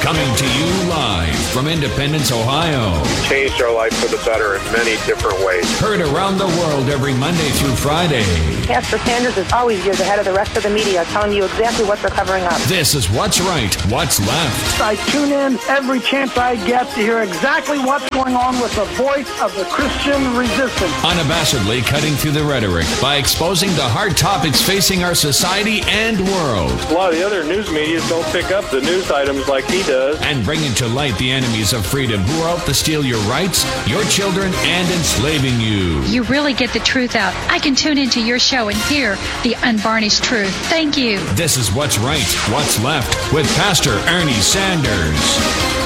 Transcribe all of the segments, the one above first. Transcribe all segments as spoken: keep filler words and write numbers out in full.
Coming to you live from Independence, Ohio. Changed our life for the better in many different ways. Heard around the world every Monday through Friday. Pastor Sanders is always years ahead of the rest of the media, telling you exactly what they're covering up. This is What's Right, What's Left. I tune in every chance I get to hear exactly what's going on with the voice of the Christian resistance. Unabashedly cutting through the rhetoric by exposing the hard topics facing our society and world. A lot of the other news media don't pick up the news items like he does. And bringing to light the enemies of freedom who are out to steal your rights, your children, and enslaving you. You really get the truth out. I can tune into your show and hear the unvarnished truth. Thank you. This is What's Right, What's Left with Pastor Ernie Sanders.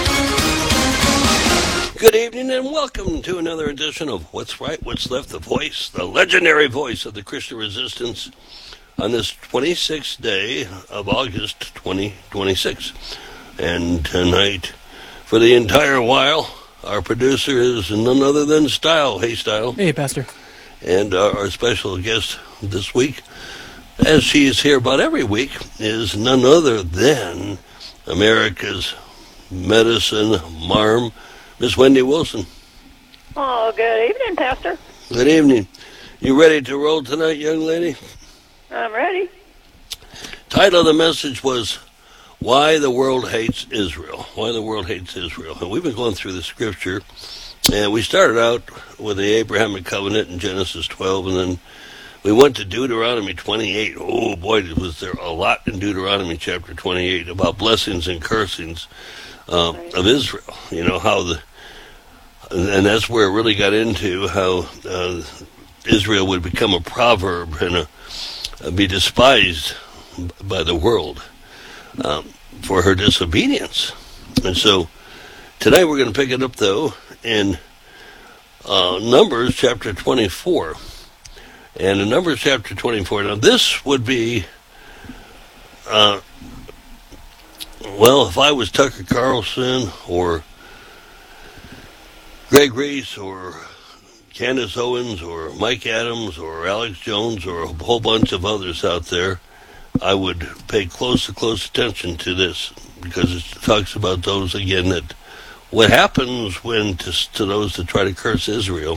Good evening and welcome to another edition of What's Right, What's Left, the voice, the legendary voice of the Christian resistance on this twenty-sixth day of August twenty twenty-six. And tonight, for the entire while, our producer is none other than Style. Hey, Style. Hey, Pastor. And uh, our special guest this week, as she is here about every week, is none other than America's medicine marm, Miss Wendy Wilson. Oh, good evening, Pastor. Good evening. You ready to roll tonight, young lady? I'm ready. Title of the message was Why the World Hates Israel. Why the World Hates Israel. And we've been going through the scripture, and we started out with the Abrahamic covenant in Genesis twelve, and then we went to Deuteronomy twenty-eight. Oh, boy, was there a lot in Deuteronomy chapter twenty-eight about blessings and cursings uh, right. of Israel. You know, how the, and that's where it really got into how uh, Israel would become a proverb and a, uh, be despised by the world um, for her disobedience. And so tonight we're going to pick it up, though, in uh, Numbers chapter twenty-four. And in Numbers chapter twenty-four, now this would be, uh, well, if I was Tucker Carlson or Greg Reese or Candace Owens or Mike Adams or Alex Jones or a whole bunch of others out there, I would pay close to close attention to this, because it talks about those, again, that what happens when to, to those that try to curse Israel.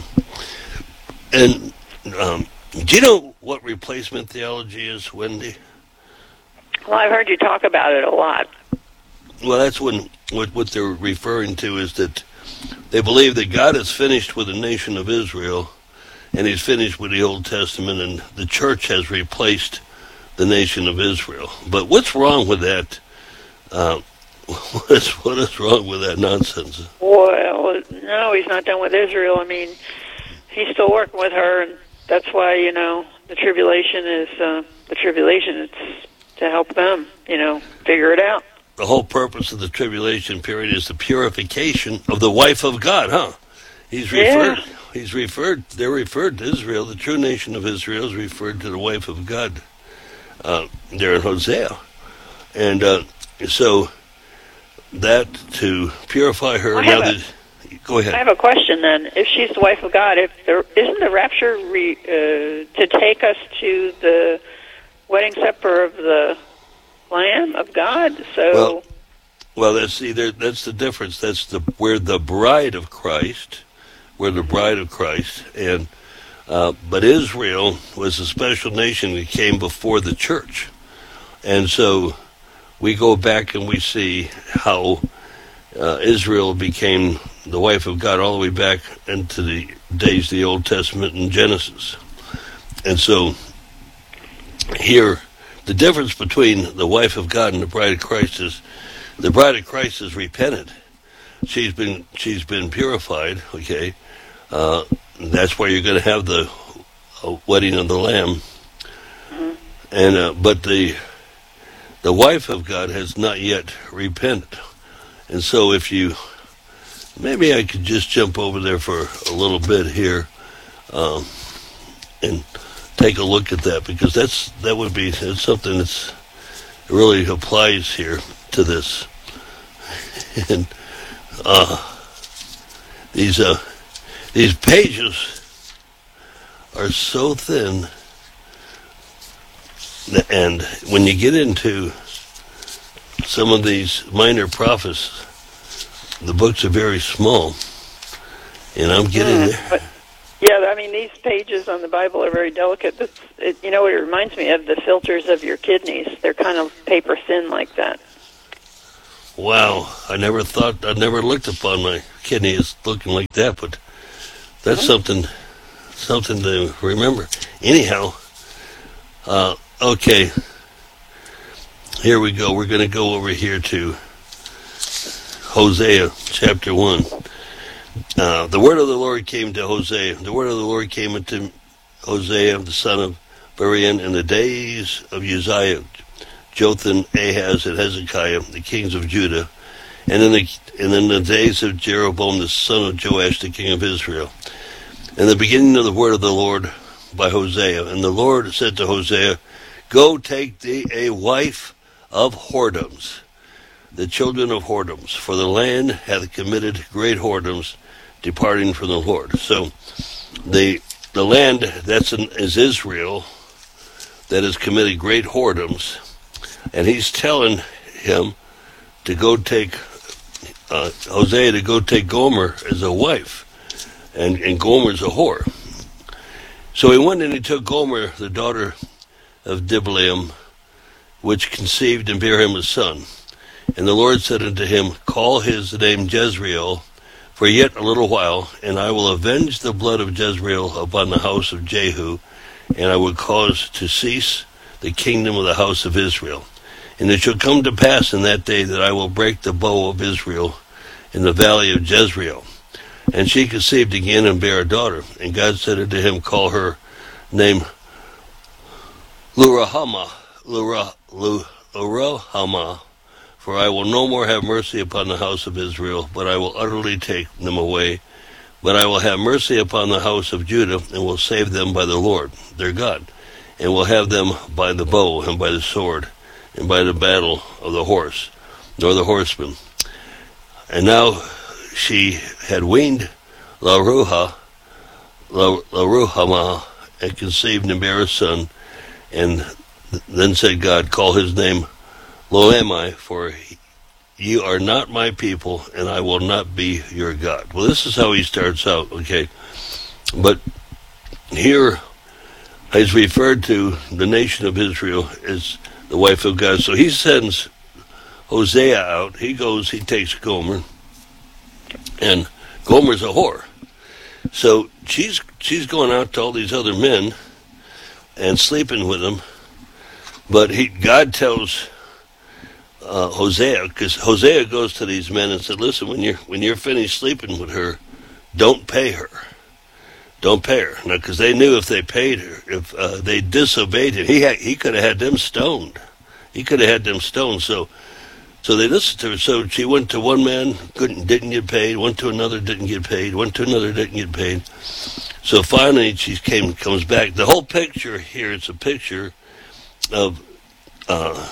And um, do you know what replacement theology is, Wendy? Well, I've heard you talk about it a lot. Well, that's when what, what they're referring to is that they believe that God is finished with the nation of Israel, and he's finished with the Old Testament, and the church has replaced the nation of Israel. But what's wrong with that? Uh, what's, what is wrong with that nonsense? Well, no, he's not done with Israel. I mean, he's still working with her, and that's why, you know, the tribulation is uh, the tribulation. It's to help them, you know, figure it out. The whole purpose of the tribulation period is the purification of the wife of God, huh? He's referred, yeah. he's referred, they're referred to Israel, the true nation of Israel is referred to the wife of God. Uh, there in Hosea. And uh, so that to purify her, now a, that, go ahead. I have a question then. If she's the wife of God, if there isn't the rapture re, uh, to take us to the wedding supper of the Lamb of God? So well, well that's either that's the difference. That's the we're the bride of Christ. We're the bride of Christ, and Uh, but Israel was a special nation that came before the church. And so we go back and we see how uh, Israel became the wife of God all the way back into the days of the Old Testament in Genesis. And so here, the difference between the wife of God and the bride of Christ is the bride of Christ is repented. She's been, she's been purified, okay? Uh, That's where you're going to have the uh, wedding of the Lamb, mm-hmm. and uh, but the the wife of God has not yet repented, and so if you maybe I could just jump over there for a little bit here, um, and take a look at that, because that's that would be it's something that's really applies here to this, and uh, these uh. These pages are so thin, and when you get into some of these minor prophets, the books are very small, and I'm getting mm, there. But, yeah, I mean, these pages on the Bible are very delicate. It's, it, you know what it reminds me of? The filters of your kidneys. They're kind of paper thin like that. Wow, I never thought, I never looked upon my kidney as looking like that, but that's mm-hmm. something, something to remember. Anyhow, uh, okay, here we go. We're going to go over here to Hosea chapter one. Uh, the word of the Lord came to Hosea. The word of the Lord came unto Hosea, the son of Berean, in the days of Uzziah, Jotham, Ahaz, and Hezekiah, the kings of Judah, and in the and in the days of Jeroboam, the son of Joash, the king of Israel. In the beginning of the word of the Lord by Hosea. And the Lord said to Hosea, Go take thee a wife of whoredoms, the children of whoredoms, for the land hath committed great whoredoms, departing from the Lord. So the the land that's in, is Israel, that has committed great whoredoms, and he's telling him to go take uh, Hosea to go take Gomer as a wife, and and Gomer's a whore. So he went and he took Gomer, the daughter of Diblaim, which conceived and bare him a son. And the Lord said unto him, Call his name Jezreel, for yet a little while, and I will avenge the blood of Jezreel upon the house of Jehu, and I will cause to cease the kingdom of the house of Israel. And it shall come to pass in that day that I will break the bow of Israel in the valley of Jezreel. And she conceived again and bare a daughter. And God said unto him, Call her name Lurahama, Lura, Lurahama, for I will no more have mercy upon the house of Israel, but I will utterly take them away. But I will have mercy upon the house of Judah, and will save them by the Lord their God, and will have them by the bow, and by the sword, and by the battle of the horse, nor the horseman. And now she had weaned Laruha, Laruhama, and conceived and bare a son. And then said God, Call his name Lo-Ammi, for ye are not my people, and I will not be your God. Well, this is how he starts out, okay? But here he's referred to the nation of Israel as the wife of God. So he sends Hosea out. He goes, he takes Gomer, and Gomer's a whore. So she's she's going out to all these other men and sleeping with them. But he God tells uh, Hosea, because Hosea goes to these men and said, listen, when you're when you're finished sleeping with her, don't pay her. Don't pay her. Now, because they knew if they paid her, if uh, they disobeyed him, he had, he could have had them stoned. He could have had them stoned. So so they listened to her. So she went to one man, couldn't, didn't get paid. Went to another, didn't get paid. Went to another, didn't get paid. So finally she came, comes back. The whole picture here, it's a picture of uh,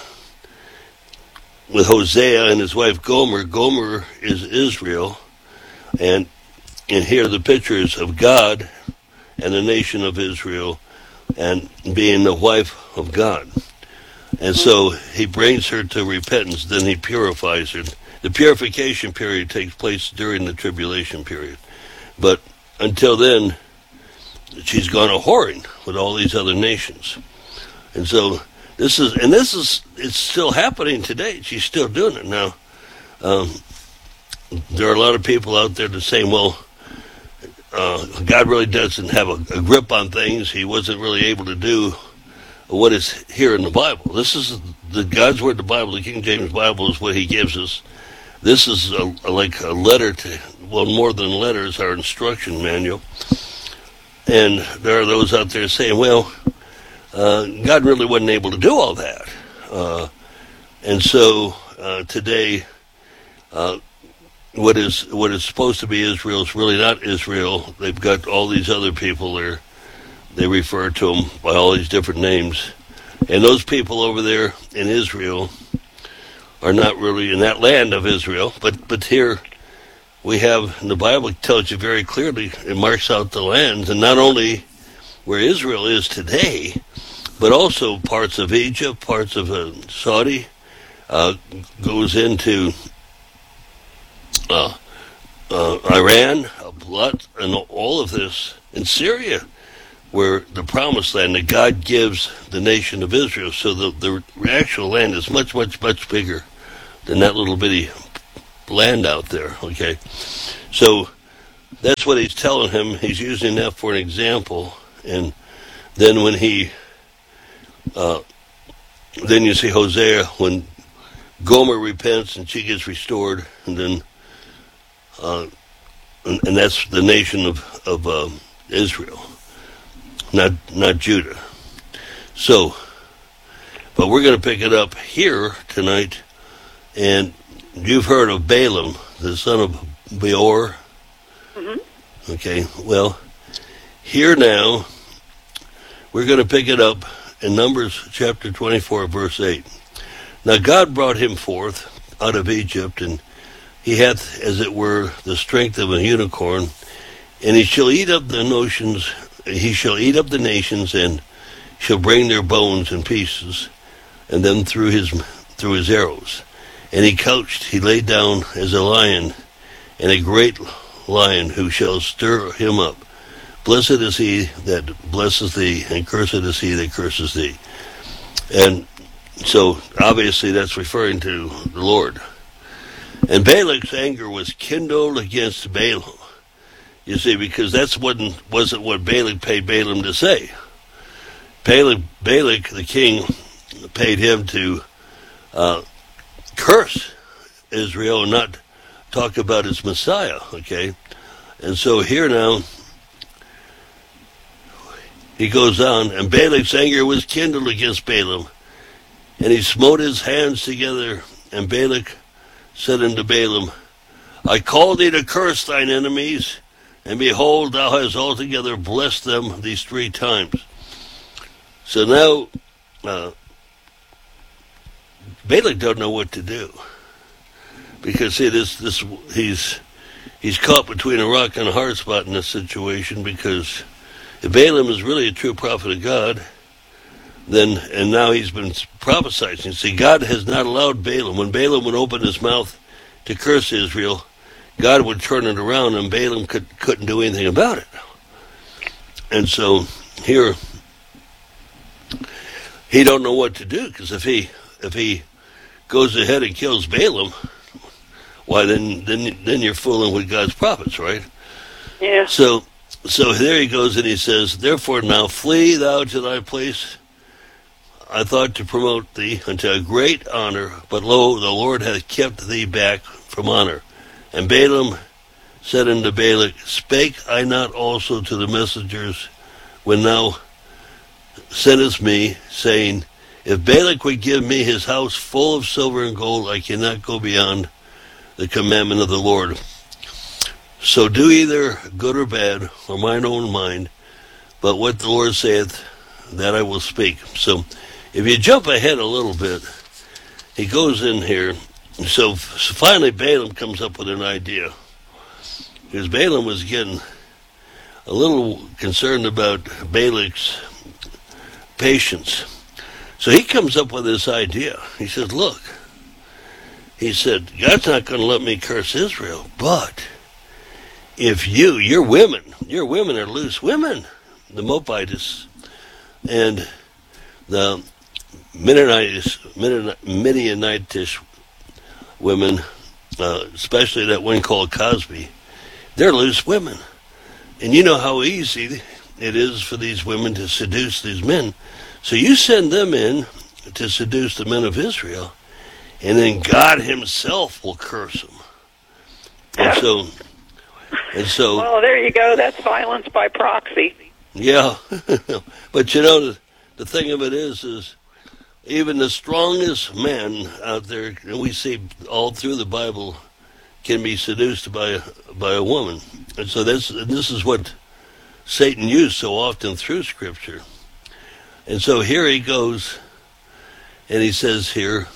with Hosea and his wife Gomer. Gomer is Israel, and and here the pictures of God and the nation of Israel and being the wife of God. And so he brings her to repentance, then he purifies her. The purification period takes place during the tribulation period. But until then, she's gone a whoring with all these other nations. And so this is, and this is, it's still happening today. She's still doing it now. Um, there are a lot of people out there that say, well, Uh, God really doesn't have a, a grip on things. He wasn't really able to do what is here in the Bible. This is the God's Word, the Bible. The King James Bible is what he gives us. This is a, a, like a letter to, well, more than letters, our instruction manual. And there are those out there saying, well, uh, God really wasn't able to do all that. Uh, and so uh, today, uh, What is what is supposed to be Israel is really not Israel. They've got all these other people there. They refer to them by all these different names. And those people over there in Israel are not really in that land of Israel. But, but here we have, and the Bible tells you very clearly, it marks out the lands, and not only where Israel is today, but also parts of Egypt, parts of uh, Saudi uh, goes into uh, uh, Iran, Lot, and all of this in Syria, where the promised land that God gives the nation of Israel. So the, the actual land is much, much, much bigger than that little bitty land out there, okay? So that's what he's telling him. He's using that for an example. And then when he, uh, then you see Hosea, when Gomer repents and she gets restored, and then, uh, and, and that's the nation of, of uh, Israel. Not not Judah. So, but we're going to pick it up here tonight, and you've heard of Balaam, the son of Beor. Mm-hmm. Okay, well, here now, we're going to pick it up in Numbers chapter twenty-four, verse eight. Now God brought him forth out of Egypt, and he hath, as it were, the strength of a unicorn, and he shall eat up the notions. He shall eat up the nations, and shall bring their bones in pieces, and them through his through his arrows. And he couched, he lay down as a lion, and a great lion, who shall stir him up. Blessed is he that blesses thee, and cursed is he that curses thee. And so, obviously, that's referring to the Lord. And Balak's anger was kindled against Balaam. You see, because that's what wasn't what Balak paid Balaam to say. Balak, Balak, the king, paid him to uh, curse Israel and not talk about his Messiah, okay? And so here now, he goes on, and Balak's anger was kindled against Balaam, and he smote his hands together, and Balak said unto Balaam, I call thee to curse thine enemies, and behold, thou hast altogether blessed them these three times. So now, uh, Balak don't know what to do, because see, this this he's he's caught between a rock and a hard spot in this situation. Because if Balaam is really a true prophet of God, then and now he's been prophesying. See, God has not allowed Balaam. When Balaam would open his mouth to curse Israel, God would turn it around, and Balaam could, couldn't do anything about it. And so here, he don't know what to do, because if he if he goes ahead and kills Balaam, why then then then you're fooling with God's prophets, right? Yeah. So so there he goes, and he says, Therefore now flee thou to thy place. I thought to promote thee unto a great honor, but lo, the Lord hath kept thee back from honor. And Balaam said unto Balak, Spake I not also to the messengers when thou sentest me, saying, If Balak would give me his house full of silver and gold, I cannot go beyond the commandment of the Lord. So do either good or bad, or mine own mind, but what the Lord saith, that I will speak. So if you jump ahead a little bit, he goes in here. So, so finally Balaam comes up with an idea, because Balaam was getting a little concerned about Balak's patience. So he comes up with this idea. He says, look, he said, God's not going to let me curse Israel, but if you, your women, your women are loose women, the Moabites and the Midianites, Midianitish women, uh, especially that one called Cosby, they're loose women. And you know how easy it is for these women to seduce these men. So you send them in to seduce the men of Israel, and then God himself will curse them. And so, and so. Well, there you go. That's violence by proxy. Yeah. But you know, the, the thing of it is, is even the strongest men out there, and we see all through the Bible, can be seduced by a, by a woman. And so this, this is what Satan used so often through Scripture. And so here he goes, and he says here,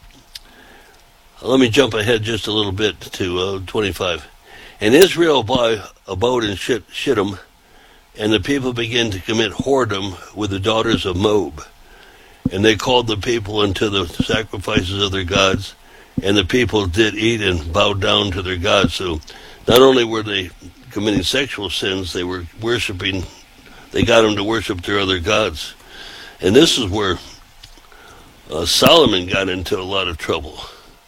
let me jump ahead just a little bit to uh, twenty-five. And Israel abode in Shittim, and the people began to commit whoredom with the daughters of Moab. And they called the people unto the sacrifices of their gods, and the people did eat and bowed down to their gods. So not only were they committing sexual sins, they were worshiping, they got them to worship their other gods. And this is where uh, Solomon got into a lot of trouble.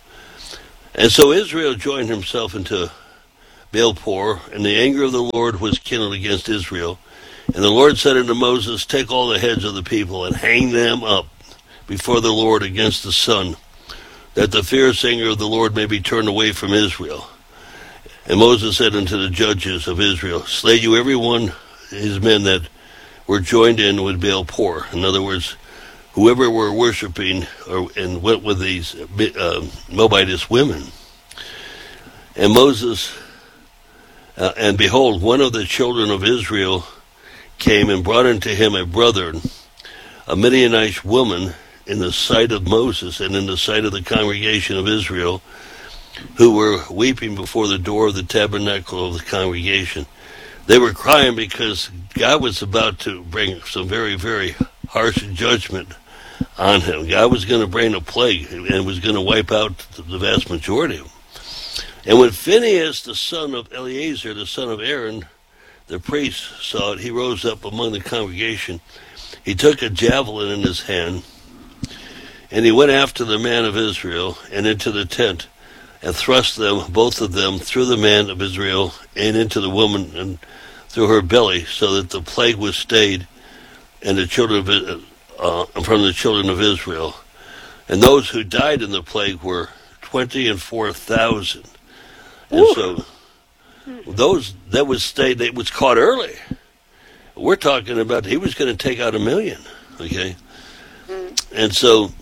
And so Israel joined himself into Baal-Peor, and the anger of the Lord was kindled against Israel. And the Lord said unto Moses, take all the heads of the people and hang them up before the Lord against the sun, that the fierce anger of the Lord may be turned away from Israel. And Moses said unto the judges of Israel, slay you every one his men that were joined in with Baal-Peor. In other words, whoever were worshiping or, and went with these uh, Moabitess women. And Moses, uh, and behold, one of the children of Israel came and brought unto him a brother, a Midianite woman, in the sight of Moses and in the sight of the congregation of Israel, who were weeping before the door of the tabernacle of the congregation. They were crying because God was about to bring some very, very harsh judgment on him. God was going to bring a plague and was going to wipe out the vast majority of them. And when Phinehas, the son of Eleazar, the son of Aaron, the priest, saw it, he rose up among the congregation. He took a javelin in his hand, and he went after the man of Israel and into the tent, and thrust them, both of them, through the man of Israel and into the woman and through her belly, so that the plague was stayed, and the children of uh, from the children of Israel. And those who died in the plague were twenty and four thousand. And Ooh. so those that was stayed, it was caught early. We're talking about he was going to take out a million. Okay, mm. and so.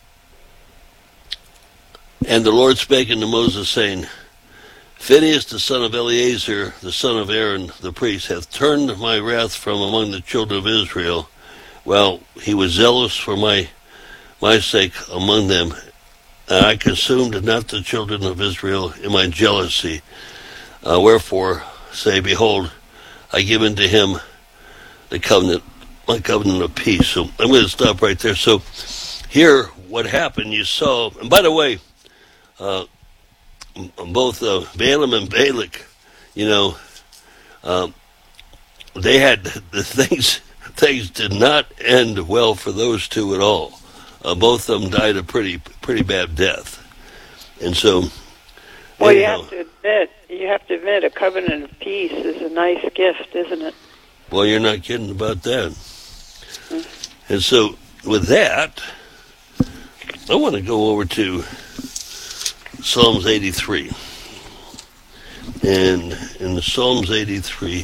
And the Lord spake unto Moses, saying, Phinehas, the son of Eleazar, the son of Aaron, the priest, hath turned my wrath from among the children of Israel, while he was zealous for my my sake among them. And I consumed not the children of Israel in my jealousy. Uh, wherefore, say, behold, I give unto him the covenant, my covenant of peace. So I'm going to stop right there. So here, what happened, you saw, and by the way, Uh, both uh, Balaam and Balak, you know, uh, they had the things. Things did not end well for those two at all. Uh, both of them died a pretty, pretty bad death, and so. Well, you anyhow, have to admit, you have to admit, a covenant of peace is a nice gift, isn't it? Well, you're not kidding about that. Mm-hmm. And so, with that, I want to go over to Psalms eighty-three. And in the Psalms eighty-three,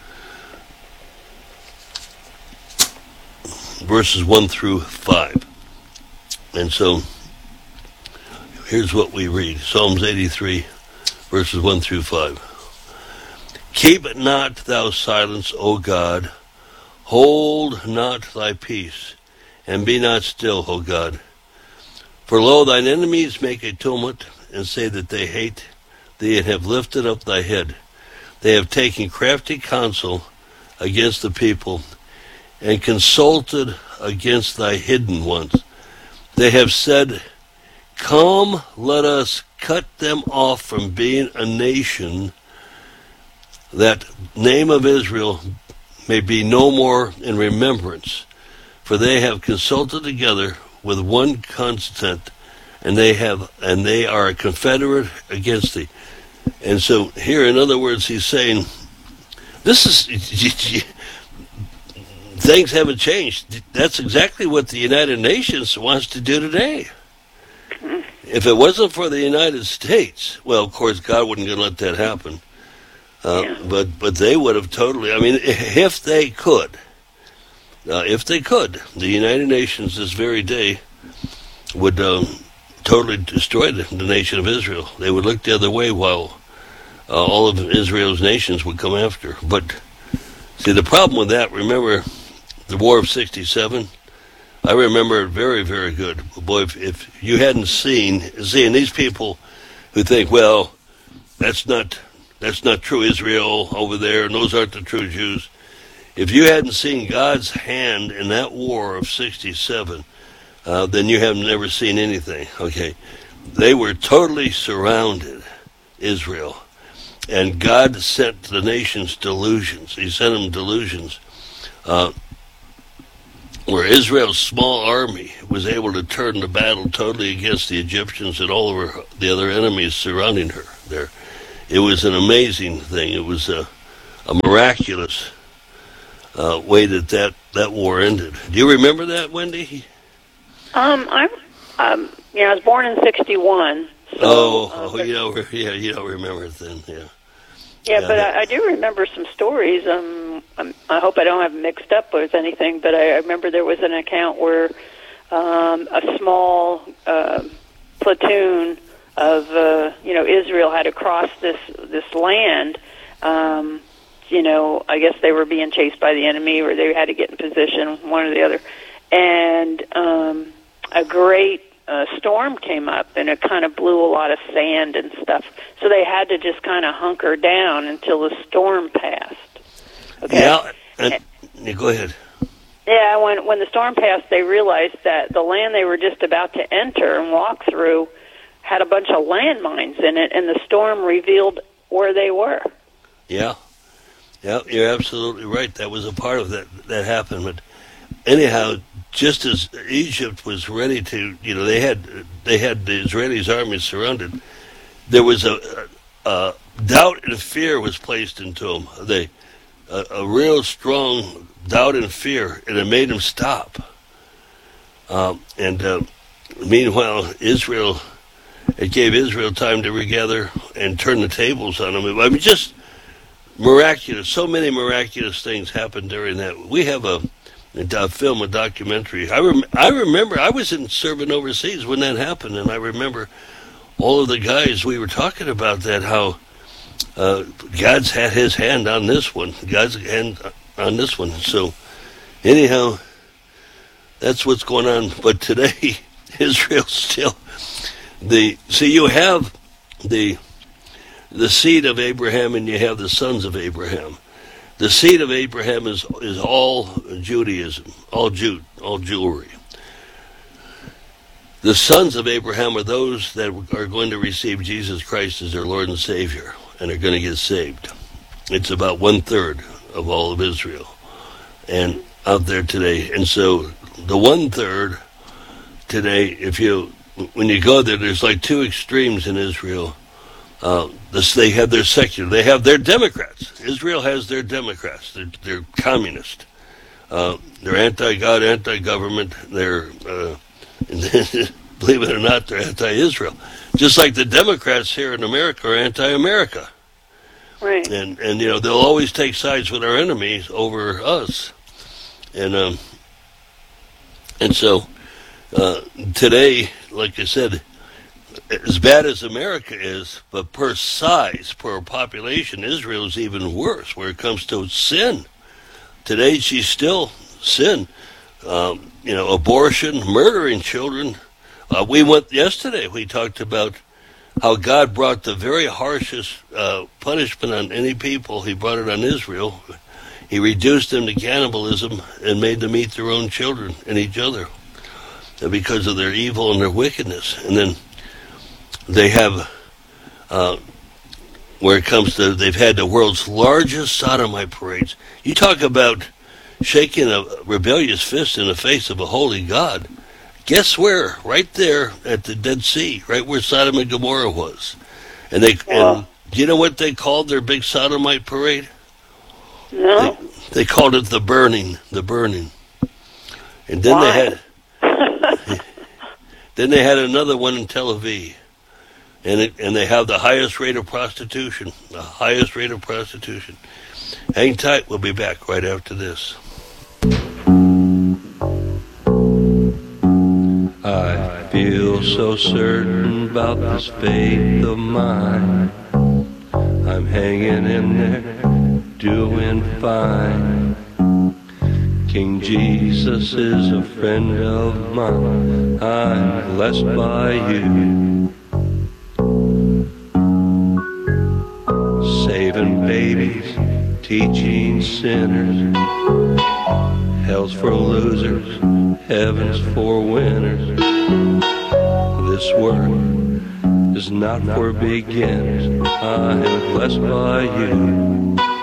verses one through five. And so, here's what we read. Psalms eighty-three, verses one through five. Keep not thou silence, O God. Hold not thy peace, and be not still, O God. For lo, thine enemies make a tumult, and say that they hate thee, and have lifted up thy head. They have taken crafty counsel against the people, and consulted against thy hidden ones. They have said, come, let us cut them off from being a nation, that name of Israel may be no more in remembrance. For they have consulted together with one consent, and they have and they are a confederate against thee. And so here, in other words, he's saying, this is things haven't changed. That's exactly what the United Nations wants to do today. If it wasn't for the United States, well, of course, God wasn't going to let that happen. Uh, yeah. But but they would have totally. I mean, if they could, uh, if they could, the United Nations this very day would um, totally destroy the, the nation of Israel. They would look the other way while uh, all of Israel's nations would come after. But see, the problem with that, remember the War of sixty-seven? I remember it very, very good. Boy, if, if you hadn't seen, seeing these people who think, well, that's not that's not true Israel over there, and those aren't the true Jews. If you hadn't seen God's hand in that war of sixty-seven, uh, then you have never seen anything. Okay, they were totally surrounded, Israel, and God sent the nations delusions. He sent them delusions, uh, where Israel's small army was able to turn the battle totally against the Egyptians and all of her, the other enemies surrounding her there. It was an amazing thing. It was a, a miraculous uh, way that, that that war ended. Do you remember that, Wendy? Um, I'm, um, you know, I was born in sixty-one. So, oh, uh, oh you don't, yeah, you don't remember it then, yeah. Yeah, Yeah, but that- I, I do remember some stories. Um, I'm, I hope I don't have them mixed up with anything, but I, I remember there was an account where um, a small uh, platoon of uh, you know Israel had to cross this this land. Um, you know, I guess they were being chased by the enemy, or they had to get in position, one or the other, and um, a great uh, storm came up, and it kind of blew a lot of sand and stuff. So they had to just kind of hunker down until the storm passed. Okay. Yeah, and, yeah, go ahead. Yeah, when when the storm passed, they realized that the land they were just about to enter and walk through had a bunch of landmines in it, and the storm revealed where they were. Yeah, yeah, you're absolutely right. That was a part of that that happened. But anyhow, just as Egypt was ready to, you know, they had they had the Israelis' army surrounded. There was a, a, a doubt and fear was placed into them. They a, a real strong doubt and fear, and it made them stop. Um, and uh, meanwhile, Israel, it gave Israel time to regather and turn the tables on them. I mean, just miraculous. So many miraculous things happened during that. We have a, a film, a documentary. I, rem- I remember I was in serving overseas when that happened, and I remember all of the guys we were talking about that, how uh, God's had his hand on this one. God's hand on this one. So anyhow, that's what's going on. But today, Israel still, the, see, you have the the seed of Abraham and you have the sons of Abraham. The seed of Abraham is is all Judaism, all Jude, all Jewry. The sons of Abraham are those that are going to receive Jesus Christ as their Lord and Savior and are going to get saved. It's about one third of all of Israel and out there today. And so the one third today, if you when you go there, there's like two extremes in Israel. Uh, this, they have their secular, they have their Democrats. Israel has their Democrats. They're, they're communist. Uh, they're anti-God, anti-government. They're, uh, believe it or not, they're anti-Israel. Just like the Democrats here in America are anti-America. Right. And, and you know, they'll always take sides with our enemies over us. And, um, and so, uh, today, like I said, as bad as America is, but per size, per population, Israel is even worse where it comes to sin. Today, she's still sin. Um, you know, abortion, murdering children. Uh, we went yesterday, we talked about how God brought the very harshest uh, punishment on any people. He brought it on Israel. He reduced them to cannibalism and made them eat their own children and each other because of their evil and their wickedness. And then they have, uh, where it comes to, they've had the world's largest sodomite parades. You talk about shaking a rebellious fist in the face of a holy God. Guess where? Right there at the Dead Sea, right where Sodom and Gomorrah was. And they, Wow. and do you know what they called their big sodomite parade? No. They, they called it the burning, the burning. And then Why? they had, then they had another one in Tel Aviv. And it, and they have the highest rate of prostitution, the highest rate of prostitution. Hang tight, we'll be back right after this. I feel so certain about this faith of mine. I'm hanging in there, doing fine. King Jesus is a friend of mine. I'm blessed by you. Saving babies, teaching sinners, Hell's for losers, heaven's for winners. This work is not for beginners. I am blessed by you.